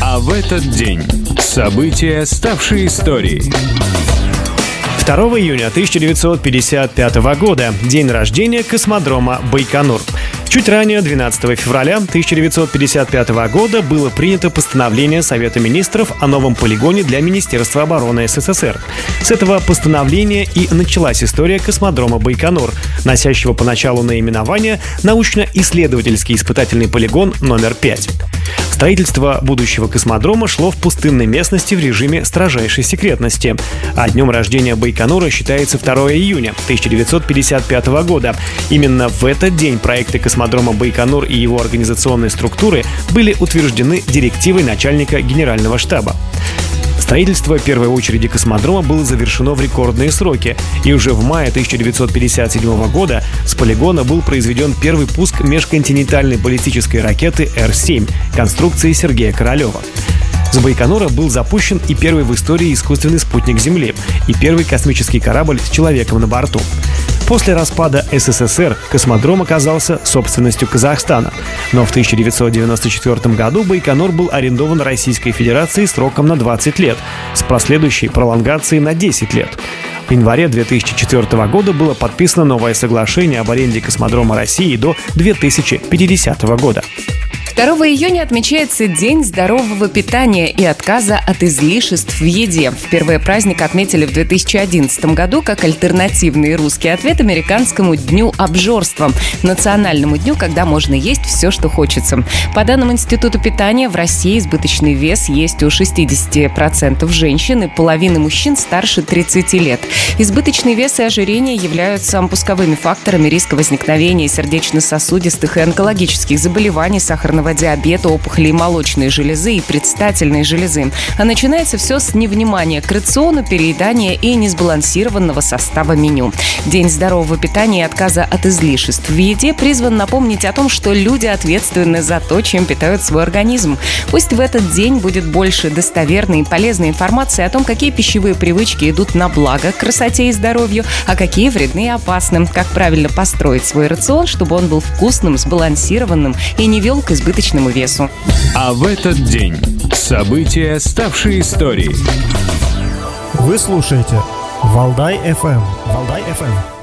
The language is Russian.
А в этот день события, ставшие историей. 2 июня 1955 года – день рождения космодрома Байконур. Чуть ранее, 12 февраля 1955 года, было принято постановление Совета министров о новом полигоне для Министерства обороны СССР. С этого постановления и началась история космодрома Байконур, носящего поначалу наименование «Научно-исследовательский испытательный полигон номер 5». Строительство будущего космодрома шло в пустынной местности в режиме строжайшей секретности. А днем рождения Байконура считается 2 июня 1955 года. Именно в этот день проекты космодрома Байконур и его организационные структуры были утверждены директивой начальника Генерального штаба. Строительство первой очереди космодрома было завершено в рекордные сроки, и уже в мае 1957 года с полигона был произведен первый пуск межконтинентальной баллистической ракеты Р-7 конструкции Сергея Королева. С Байконура был запущен и первый в истории искусственный спутник Земли, и первый космический корабль с человеком на борту. После распада СССР космодром оказался собственностью Казахстана, но в 1994 году Байконур был арендован Российской Федерацией сроком на 20 лет, с последующей пролонгацией на 10 лет. В январе 2004 года было подписано новое соглашение об аренде космодрома России до 2050 года. 2 июня отмечается День здорового питания и отказа от излишеств в еде. Впервые праздник отметили в 2011 году как альтернативный русский ответ американскому Дню обжорства – национальному дню, когда можно есть все, что хочется. По данным Института питания, в России избыточный вес есть у 60% женщин и половины мужчин старше 30 лет. Избыточный вес и ожирение являются пусковыми факторами риска возникновения сердечно-сосудистых и онкологических заболеваний, сахарного диабета, опухолей молочной железы и предстательной железы. А начинается все с невнимания к рациону, переедания и несбалансированного состава меню. День здорового питания и отказа от излишеств в еде призван напомнить о том, что люди ответственны за то, чем питают свой организм. Пусть в этот день будет больше достоверной и полезной информации о том, какие пищевые привычки идут на благо красоте и здоровью, а какие вредны и опасны, как правильно построить свой рацион, чтобы он был вкусным, сбалансированным и не вел к избыточному весу. А в этот день события, ставшие историей. Вы слушаете Валдай FM. Валдай FM.